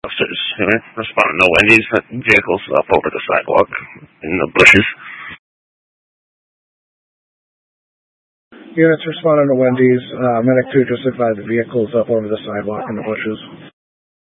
officers responding to Wendy's vehicles up over the sidewalk in the bushes. Units responding to Wendy's. Medic 2 just advised the vehicles up over the sidewalk in the bushes.